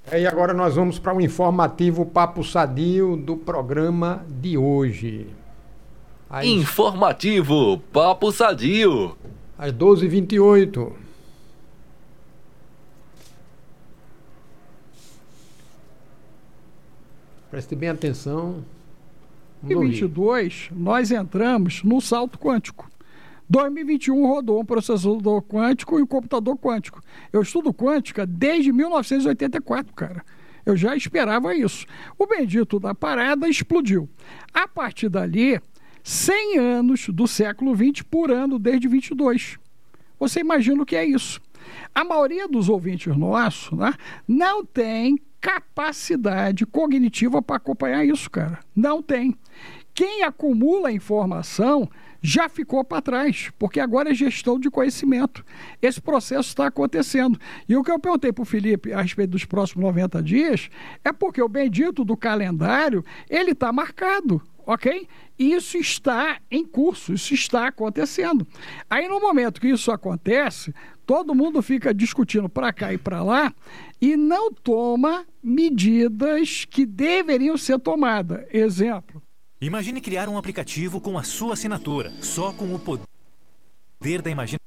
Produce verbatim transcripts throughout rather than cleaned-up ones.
E agora nós vamos para o informativo Papo Sadio do programa de hoje. Às... Informativo Papo Sadio. Às doze e vinte e oito. Preste bem atenção. Em dois mil e vinte e dois, nós entramos no salto quântico. dois mil e vinte e um rodou um processador quântico e um computador quântico. Eu estudo quântica desde mil novecentos e oitenta e quatro, cara. Eu já esperava isso. O bendito da parada explodiu. A partir dali, cem anos do século vinte por ano desde vinte e dois. Você imagina o que é isso? A maioria dos ouvintes nossos, né, não tem capacidade cognitiva para acompanhar isso, cara. Não tem. Quem acumula informação já ficou para trás, porque agora é gestão de conhecimento. Esse processo está acontecendo. E o que eu perguntei para o Felipe a respeito dos próximos noventa dias é porque o bendito do calendário, ele está marcado, ok? E isso está em curso, isso está acontecendo. Aí, no momento que isso acontece, todo mundo fica discutindo para cá e para lá e não toma medidas que deveriam ser tomadas. Exemplo. Imagine criar um aplicativo com a sua assinatura, só com o poder da imaginação.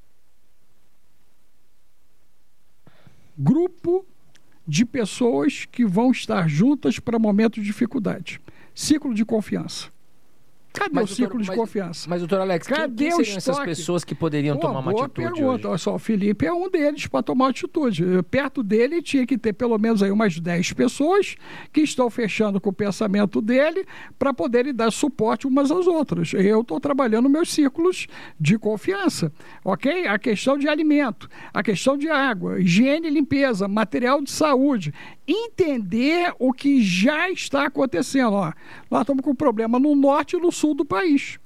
Grupo de pessoas que vão estar juntas para momentos de dificuldade. Ciclo de confiança. Cadê mas, o ciclo doutor, de mas, confiança? Mas, doutor Alex, cadê quem, quem seriam essas pessoas que poderiam Pô, tomar uma boa atitude pergunta. hoje? Olha só, o Felipe é um deles para tomar atitude. Perto dele tinha que ter pelo menos aí umas dez pessoas que estão fechando com o pensamento dele para poderem dar suporte umas às outras. Eu estou trabalhando meus ciclos de confiança, ok? A questão de alimento, a questão de água, higiene e limpeza, material de saúde, entender o que já está acontecendo. Ó, nós estamos com problema no norte e no sul do país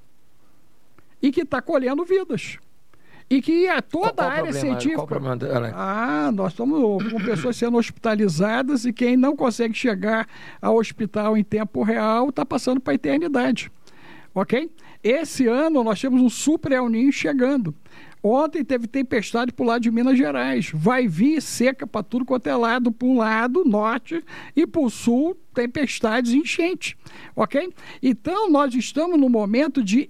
e que está colhendo vidas e que é toda qual, qual a área problema? científica. Qual problema, Alex? Ah, nós estamos com pessoas sendo hospitalizadas e quem não consegue chegar ao hospital em tempo real está passando para a eternidade, ok? Esse ano nós temos um super El Niño chegando. Ontem teve tempestade para o lado de Minas Gerais. Vai vir seca para tudo quanto é lado, para um lado, norte, e para o sul, tempestades e enchente. Ok? Então, nós estamos num momento de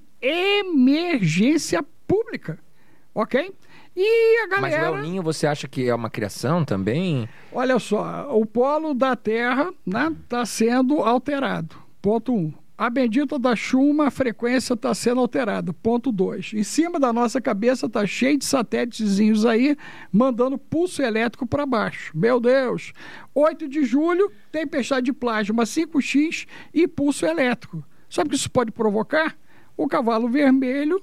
emergência pública. Ok? E a galera... Mas o El Niño você acha que é uma criação também? Olha só, o polo da Terra está sendo alterado. Ponto um. A bendita da chuva, a frequência está sendo alterada. Ponto dois. Em cima da nossa cabeça está cheio de satélites aí, mandando pulso elétrico para baixo. Meu Deus! oito de julho, tempestade de plasma cinco x e pulso elétrico. Sabe o que isso pode provocar? O cavalo vermelho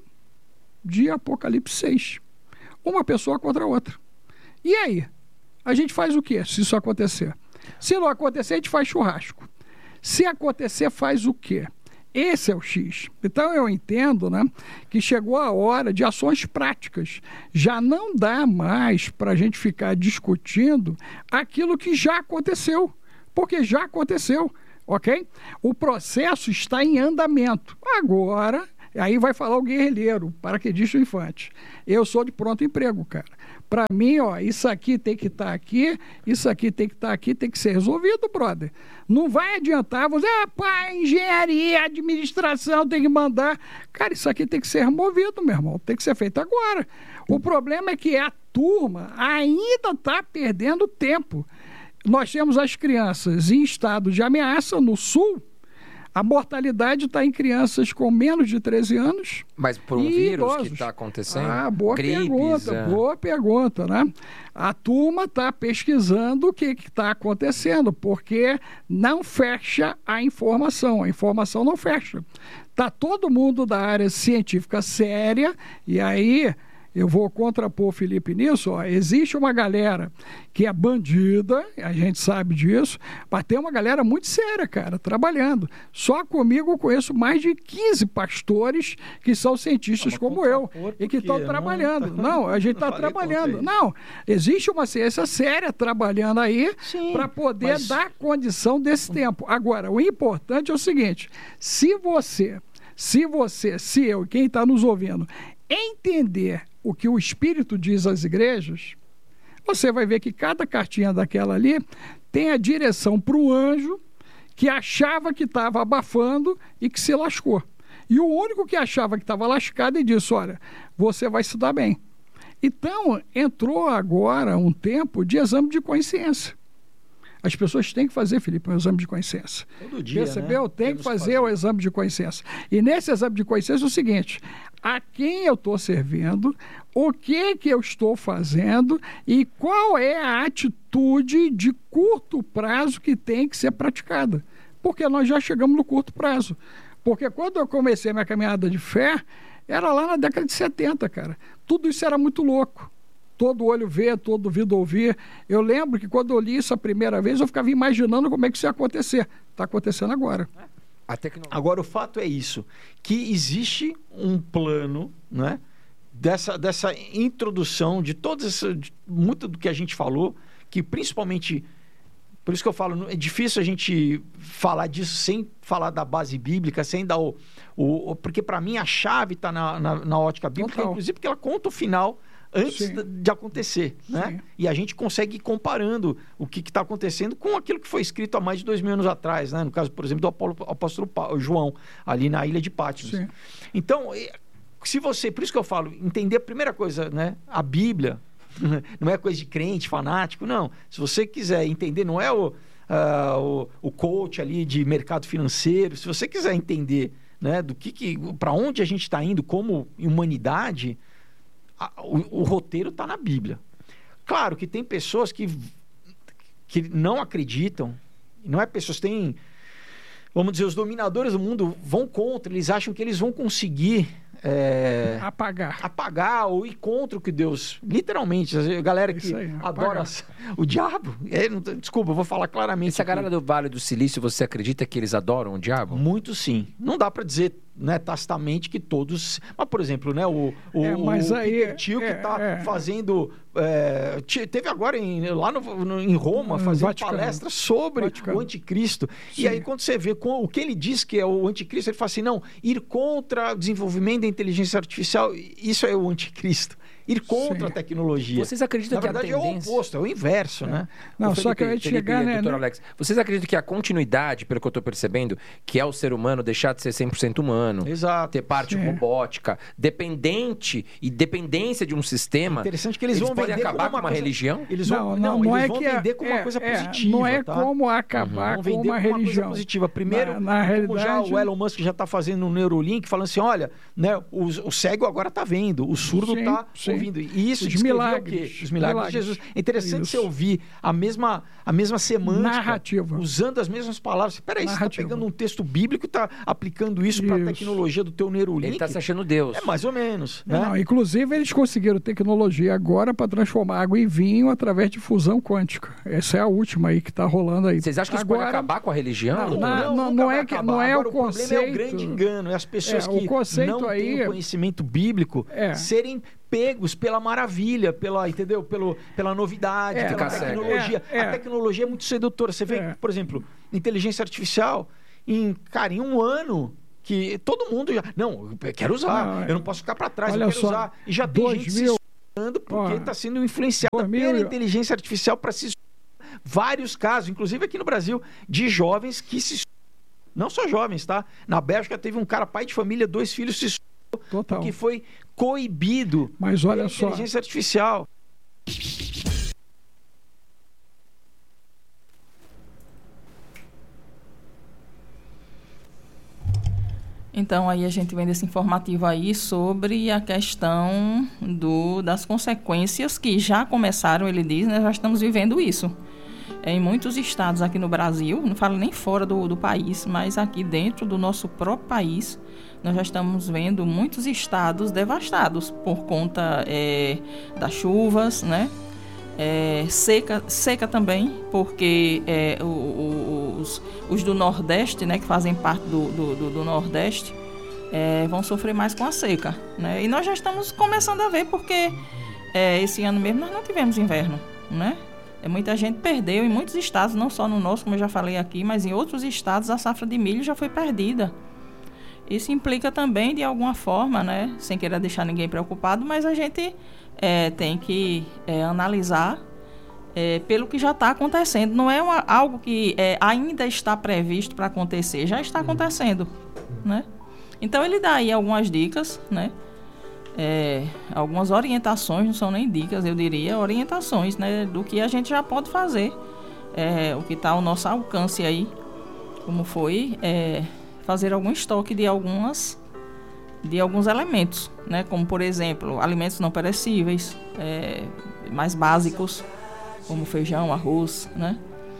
de Apocalipse seis. Uma pessoa contra a outra. E aí? A gente faz o quê se isso acontecer? Se não acontecer, a gente faz churrasco. Se acontecer, faz o quê? Esse é o X. Então, eu entendo, né, que chegou a hora de ações práticas. Já não dá mais para a gente ficar discutindo aquilo que já aconteceu, porque já aconteceu, ok? O processo está em andamento. Agora, aí vai falar o guerrilheiro, paraquedista infante. Eu sou de pronto emprego, cara. Para mim, ó, isso aqui tem que estar tá aqui, isso aqui tem que estar tá aqui, tem que ser resolvido, brother. Não vai adiantar você, ah, pá, engenharia, administração, tem que mandar. Cara, isso aqui tem que ser removido, meu irmão, tem que ser feito agora. O problema é que a turma ainda está perdendo tempo. Nós temos as crianças em estado de ameaça no sul. A mortalidade está em crianças com menos de treze anos. Mas por um e vírus idosos. que está acontecendo? Ah, boa Gripes, pergunta, é... boa pergunta, né? A turma está pesquisando o que está acontecendo, porque não fecha a informação, a informação não fecha. Está todo mundo da área científica séria, e aí... Eu vou contrapor o Felipe nisso, ó. Existe uma galera que é bandida, a gente sabe disso, mas tem uma galera muito séria, cara, trabalhando. Só comigo eu conheço mais de quinze pastores que são cientistas não, como eu e que estão trabalhando. Não, não, a gente está trabalhando. Não, existe uma ciência séria trabalhando aí para poder mas... dar condição desse tempo. Agora, o importante é o seguinte, se você, se você, se eu, quem está nos ouvindo, entender o que o Espírito diz às igrejas, você vai ver que cada cartinha daquela ali tem a direção para o anjo que achava que estava abafando e que se lascou. E o único que achava que estava lascado e disse, olha, você vai se dar bem. Então, entrou agora um tempo de exame de consciência. As pessoas têm que fazer, Felipe, um exame de consciência. Todo dia, percebeu? né? Tem Temos que fazer, que fazer o exame de consciência. E nesse exame de consciência é o seguinte, a quem eu estou servindo, o que, que eu estou fazendo e qual é a atitude de curto prazo que tem que ser praticada. Porque nós já chegamos no curto prazo. Porque quando eu comecei a minha caminhada de fé, era lá na década de setenta, cara. Tudo isso era muito louco. Todo olho vê, todo ouvido ouvir. Eu lembro que quando eu li isso a primeira vez, eu ficava imaginando como é que isso ia acontecer. Está acontecendo agora. A tecno... Agora, o fato é isso, que existe um plano, né, dessa, dessa introdução de todas essa, de muito do que a gente falou, que principalmente, por isso que eu falo, é difícil a gente falar disso sem falar da base bíblica, sem dar o... o porque, para mim, a chave está na, na, na ótica bíblica, Total. inclusive porque ela conta o final antes Sim. de acontecer, né? Sim. E a gente consegue ir comparando o que está acontecendo com aquilo que foi escrito há mais de dois mil anos atrás, né? No caso, por exemplo, do Apolo- apóstolo Pa- João, ali na ilha de Patmos. Sim. Então, eh, se você, por isso que eu falo, entender a primeira coisa, né? A Bíblia, não é coisa de crente, fanático, não. Se você quiser entender, não é o, ah, o, o coach ali de mercado financeiro, se você quiser entender, né, do que, que para onde a gente está indo como humanidade, a, o, o roteiro está na Bíblia. Claro que tem pessoas que, que não acreditam, não é pessoas, tem, vamos dizer, os dominadores do mundo vão contra, eles acham que eles vão conseguir é, Apagar. apagar ou ir contra o que Deus, literalmente, a galera que Isso aí, adora apagar. o diabo, é, não, desculpa, eu vou falar claramente. Essa aqui. galera do Vale do Silício, você acredita que eles adoram o diabo? Muito sim. Não dá para dizer, né, tacitamente que todos... Mas, por exemplo, né, o, o, É, mas o aí, Peter Thiel, que é, está é. fazendo... é, te- teve agora em, lá no, no- em Roma, No fazendo Vaticano. palestra sobre Vaticano. o anticristo. Sim. E aí, quando você vê com, o que ele diz que é o anticristo, ele fala assim, não, ir contra o desenvolvimento da inteligência artificial, isso é o anticristo. Ir contra Sim. a tecnologia. Vocês acreditam Na que verdade, a é o tendência... oposto, é o inverso, né? Não, Ô, só que eu ia Felipe, chegar, Felipe, né? doutor né? Alex, vocês acreditam que a continuidade, pelo que eu estou percebendo, que é o ser humano deixar de ser cem por cento humano, Exato. ter parte Sim. robótica, dependente e dependência de um sistema, Interessante que eles, eles vão podem vender acabar como com uma coisa- religião? Eles Não, vão, não, não, não eles é vão que é- vender como uma é- coisa é, positiva, não é tá? como acabar Vão com vender uma como uma coisa religião. positiva. Primeiro, Na- na como já realidade- o Elon Musk já está fazendo no Neuralink, falando assim, olha, né, o, o cego agora está vendo, o surdo Sim, está sim. ouvindo. E isso Os descrevia milagres, o quê? Os milagres, milagres. de Jesus. É interessante Isso. você ouvir a mesma, a mesma semântica, Narrativa. usando as mesmas palavras. Peraí, você está Narrativa. pegando um texto bíblico e está aplicando isso para a Isso. tecnologia do teu Neuralink? Ele está se achando Deus. É mais ou menos, né? Não, inclusive, eles conseguiram tecnologia agora para transformar água em vinho através de fusão quântica. Essa é a última aí que está rolando aí. Vocês acham que isso agora, pode acabar com a religião? Não, na- não- nunca não vai é que- acabar. não é o Agora, problema é o conceito- grande engano, é as pessoas É, o que conceito não aí- têm o conhecimento bíblico É. serem pegos pela maravilha, pela, entendeu? Pelo, pela novidade, É, pela ficar cego. tecnologia. É, é. A tecnologia é muito sedutora. Você vê, É. por exemplo, inteligência artificial, em, cara, em um ano que todo mundo já... Não, eu quero usar, Não, é. eu não posso ficar para trás, Olha eu quero só, usar. E já tem dois gente se mil estudando porque Ó, está sendo influenciada dois mil pela e- inteligência artificial para se vários casos, inclusive aqui no Brasil, de jovens que se não só jovens, tá? Na Bélgica teve um cara, pai de família, dois filhos, se Total. que foi coibido Mas olha pela só, inteligência artificial. Então, aí a gente vem desse informativo aí sobre a questão do, das consequências que já começaram, ele diz, né? Já estamos vivendo isso. É, em muitos estados aqui no Brasil, não falo nem fora do, do país, mas aqui dentro do nosso próprio país, nós já estamos vendo muitos estados devastados por conta é, das chuvas, né? É, seca, seca também, porque é, o, o, os, os do Nordeste, né, que fazem parte do, do, do, do Nordeste, é, vão sofrer mais com a seca, né? E nós já estamos começando a ver, porque é, esse ano mesmo nós não tivemos inverno, né? É, muita gente perdeu em muitos estados, não só no nosso, como eu já falei aqui, mas em outros estados a safra de milho já foi perdida. Isso implica também, de alguma forma, né, sem querer deixar ninguém preocupado, mas a gente é, tem que é, analisar é, pelo que já está acontecendo. Não é uma, algo que é, ainda está previsto para acontecer, já está acontecendo, né? Então ele dá aí algumas dicas, né? É, algumas orientações, não são nem dicas, eu diria, orientações, né? Do que a gente já pode fazer, é, o que está ao nosso alcance aí, como foi é, fazer algum estoque de algumas de alguns elementos, né? Como, por exemplo, alimentos não perecíveis, é, mais básicos, como feijão, arroz, né?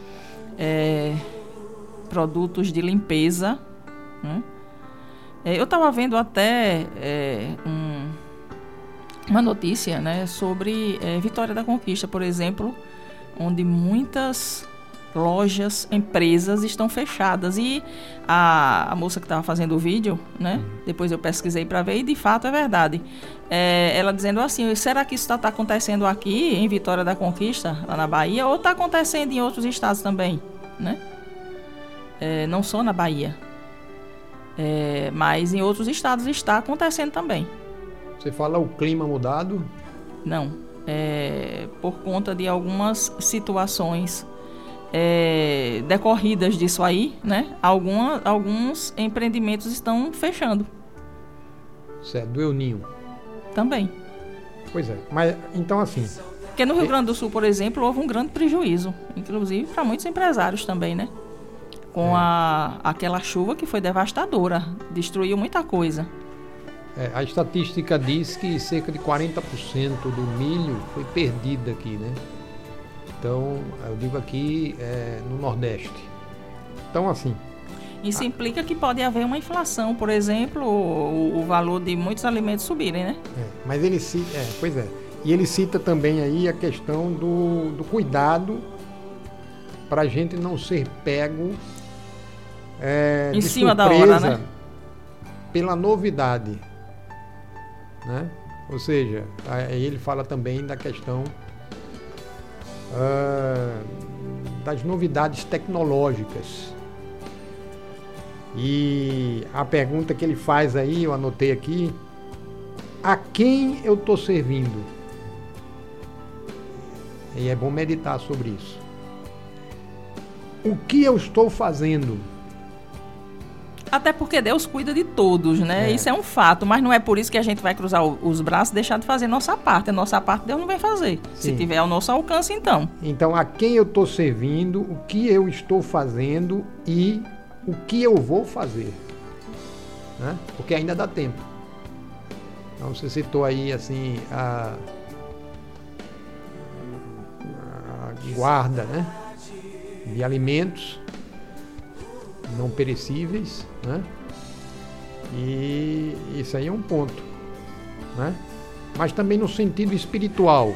É, produtos de limpeza, né? É, eu estava vendo até é, um, uma notícia, né, sobre é, Vitória da Conquista, por exemplo, onde muitas lojas, empresas estão fechadas. E a, a moça que estava fazendo o vídeo, né, depois eu pesquisei para ver, e de fato é verdade. É, ela dizendo assim, será que isso está tá acontecendo aqui em Vitória da Conquista, lá na Bahia, ou está acontecendo em outros estados também, né? É, não só na Bahia. É, mas em outros estados está acontecendo também. Você fala o clima mudado? Não. É, por conta de algumas situações é, decorridas disso aí, né? Alguma, alguns empreendimentos estão fechando. Certo, do El Ninho. Também. Pois é, mas então assim... Porque no Rio Grande do Sul, por exemplo, houve um grande prejuízo, inclusive para muitos empresários também, né? Com é. a, aquela chuva que foi devastadora, destruiu muita coisa. É, a estatística diz que cerca de quarenta por cento do milho foi perdido aqui, né? Então, eu digo aqui é, no Nordeste. Então, assim... Isso implica que pode haver uma inflação, por exemplo, o, o valor de muitos alimentos subirem, né? É, mas ele cita... É, pois é. E ele cita também aí a questão do, do cuidado para a gente não ser pego... É, em de cima surpresa da hora, né? Pela novidade, né? Ou seja, aí ele fala também da questão uh, das novidades tecnológicas. E a pergunta que ele faz aí, eu anotei aqui, a quem eu estou servindo? E é bom meditar sobre isso. O que eu estou fazendo? Até porque Deus cuida de todos, né? É. Isso é um fato, mas não é por isso que a gente vai cruzar os braços e deixar de fazer nossa parte. A nossa parte Deus não vai fazer. Sim. Se tiver ao nosso alcance, então. Então, a quem eu estou servindo, o que eu estou fazendo e o que eu vou fazer, né? Porque ainda dá tempo. Então, você citou aí, assim, a, a guarda, né, de alimentos não perecíveis, né? E isso aí é um ponto, né? Mas também no sentido espiritual.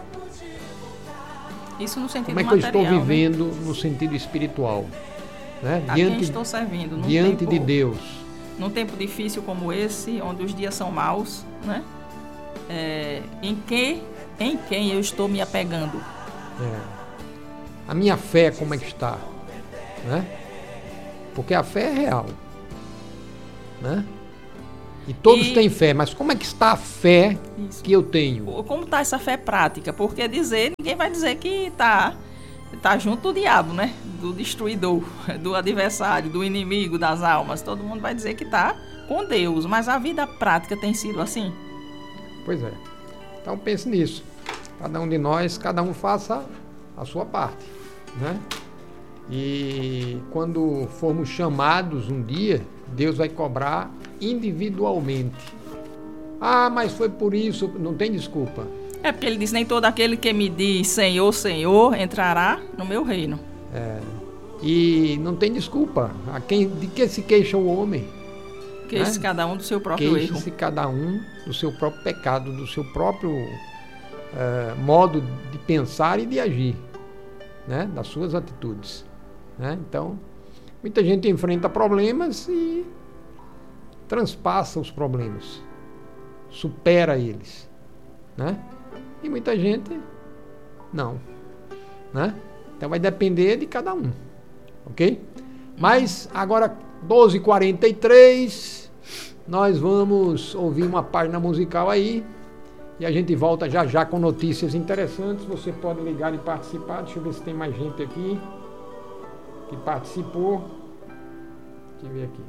Isso no sentido material. Como é que material, eu estou vivendo, né? No sentido espiritual, né? A diante, quem estou servindo. Num diante tempo, de Deus. Num tempo difícil como esse, onde os dias são maus, né? É, em, que, em quem eu estou me apegando? É. A minha fé como é que está, né? Porque a fé é real, né? E todos e... têm fé, mas como é que está a fé Isso. que eu tenho? Como está essa fé prática? Porque dizer, ninguém vai dizer que está tá junto do diabo, né? Do destruidor, do adversário, do inimigo das almas. Todo mundo vai dizer que está com Deus, mas a vida prática tem sido assim? Pois é. Então pense nisso. Cada um de nós, cada um faça a sua parte, né? E quando formos chamados um dia, Deus vai cobrar individualmente. Ah, mas foi por isso, não tem desculpa. É porque ele diz, nem todo aquele que me diz Senhor, Senhor, entrará no meu reino. É, e não tem desculpa. A quem, de que se queixa o homem? Queixa-se, né? Cada um do seu próprio erro. Queixa-se cada um do seu próprio pecado, do seu próprio uh, modo de pensar e de agir, né? Das suas atitudes. Né? Então, muita gente enfrenta problemas e transpassa os problemas, supera eles, né? E muita gente não, né? Então vai depender de cada um, ok? Mas agora doze e quarenta e três, nós vamos ouvir uma página musical aí E a gente volta já já com notícias interessantes. Você pode ligar e participar. Deixa eu ver se tem mais gente aqui que participou. Deixa eu ver aqui.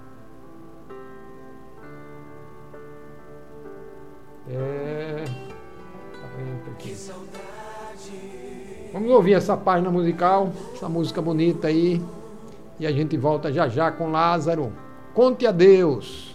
É... aqui. Vamos ouvir essa página musical, essa música bonita aí. E a gente volta já já com Lázaro. Conte a Deus.